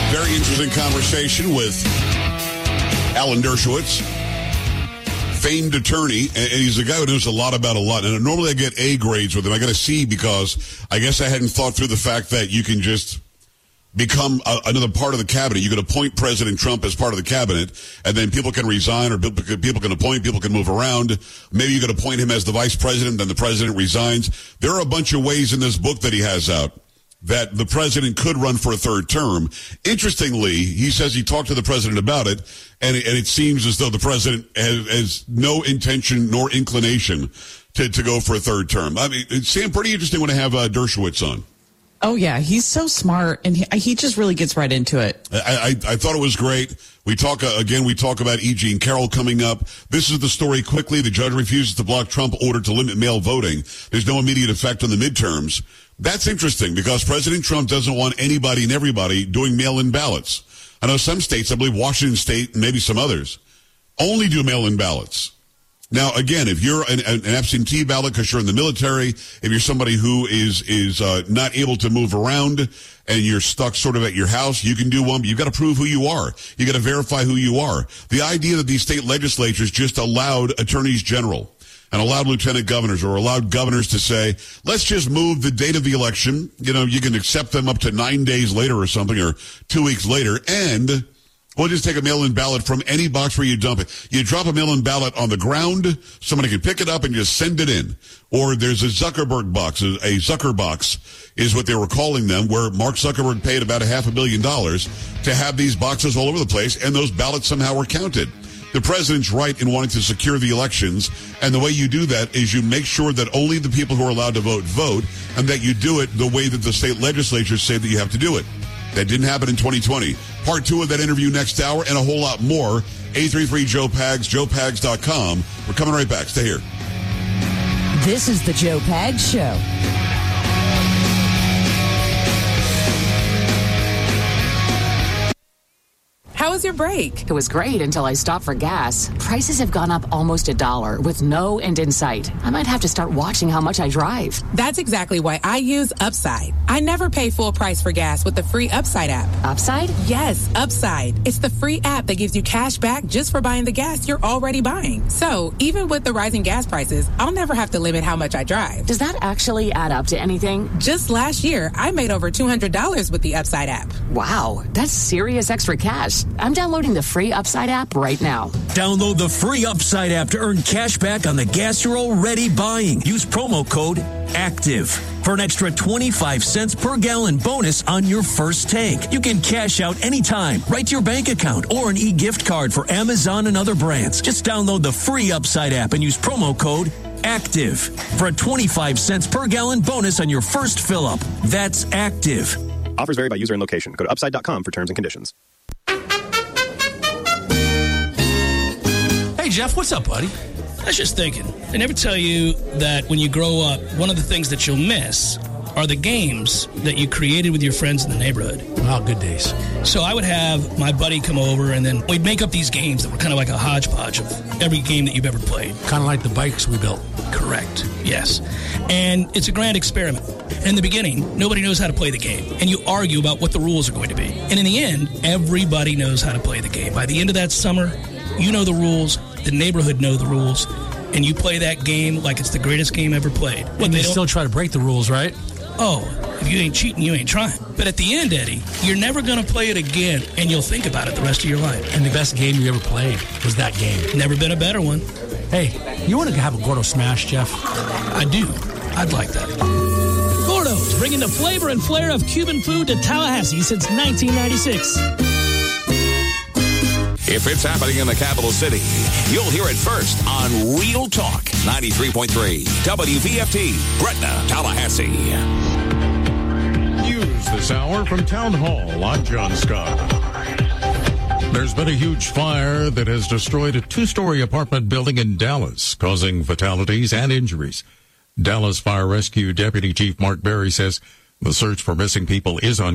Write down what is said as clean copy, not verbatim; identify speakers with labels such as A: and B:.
A: Very interesting conversation with Alan Dershowitz, famed attorney, and he's a guy who knows a lot about a lot. And normally I get A grades with him. I got a C because I guess I hadn't thought through the fact that you can just become another part of the cabinet. You can appoint President Trump as part of the cabinet, and then people can resign, or people can appoint, people can move around. Maybe you could appoint him as the vice president, then the president resigns. There are a bunch of ways in this book that he has out that the president could run for a third term. Interestingly, he says he talked to the president about it, and it seems as though the president has no intention nor inclination to go for a third term. I mean, Sam, pretty interesting when I have Dershowitz on.
B: Oh, yeah. He's so smart, and he just really gets right into it.
A: I thought it was great. We talk about E. Jean Carroll coming up. This is the story quickly. The judge refuses to block Trump order to limit mail voting. There's no immediate effect on the midterms. That's interesting because President Trump doesn't want anybody and everybody doing mail-in ballots. I know some states, I believe Washington State and maybe some others, only do mail-in ballots. Now, again, if you're an absentee ballot because you're in the military, if you're somebody who is not able to move around and you're stuck sort of at your house, you can do one, but you've got to prove who you are. You got to verify who you are. The idea that these state legislatures just allowed attorneys general and allowed lieutenant governors or allowed governors to say, let's just move the date of the election. You know, you can accept them up to 9 days later or something, or 2 weeks later, and we'll just take a mail-in ballot from any box where you dump it. You drop a mail-in ballot on the ground, somebody can pick it up and just send it in. Or there's a Zuckerberg box, a Zucker box is what they were calling them, where Mark Zuckerberg paid about $500 million to have these boxes all over the place, and those ballots somehow were counted. The president's right in wanting to secure the elections, and the way you do that is you make sure that only the people who are allowed to vote, and that you do it the way that the state legislatures say that you have to do it. That didn't happen in 2020. Part 2 of that interview next hour, and a whole lot more. 833-JOE-PAGS, joepags.com. We're coming right back. Stay here.
C: This is the Joe Pags Show.
D: How was your break?
E: It was great until I stopped for gas. Prices have gone up almost $1 with no end in sight. I might have to start watching how much I drive.
D: That's exactly why I use Upside. I never pay full price for gas with the free Upside app.
E: Upside?
D: Yes, Upside. It's the free app that gives you cash back just for buying the gas you're already buying. So even with the rising gas prices, I'll never have to limit how much I drive.
E: Does that actually add up to anything?
D: Just last year, I made over $200 with the Upside app.
E: Wow, that's serious extra cash. I'm downloading the free Upside app right now.
F: Download the free Upside app to earn cash back on the gas you're already buying. Use promo code ACTIVE for an extra 25 cents per gallon bonus on your first tank. You can cash out anytime, right to your bank account, or an e-gift card for Amazon and other brands. Just download the free Upside app and use promo code ACTIVE for a 25 cents per gallon bonus on your first fill-up. That's ACTIVE.
G: Offers vary by user and location. Go to upside.com for terms and conditions.
H: Hey, Jeff, what's up, buddy? I was just thinking, they never tell you that when you grow up, one of the things that you'll miss are the games that you created with your friends in the neighborhood.
I: Oh, good days.
H: So I would have my buddy come over, and then we'd make up these games that were kind of like a hodgepodge of every game that you've ever played.
I: Kind of like the bikes we built.
H: Correct, yes. And it's a grand experiment. In the beginning, nobody knows how to play the game, and you argue about what the rules are going to be. And in the end, everybody knows how to play the game. By the end of that summer, you know the rules, the neighborhood know the rules, and you play that game like it's the greatest game ever played.
I: And you still try to break the rules, right?
H: Oh, if you ain't cheating, you ain't trying. But at the end, Eddie, you're never going to play it again, and you'll think about it the rest of your life.
I: And the best game you ever played was that game.
H: Never been a better one.
I: Hey, you want to have a Gordo Smash, Jeff?
H: I do. I'd like that. Gordo's, bringing the flavor and flair of Cuban food to Tallahassee since 1996.
J: If it's happening in the capital city, you'll hear it first on Real Talk 93.3 WVFT, Gretna, Tallahassee.
K: News this hour from Town Hall. I'm John Scott. There's been a huge fire that has destroyed a two-story apartment building in Dallas, causing fatalities and injuries. Dallas Fire Rescue Deputy Chief Mark Berry says the search for missing people is on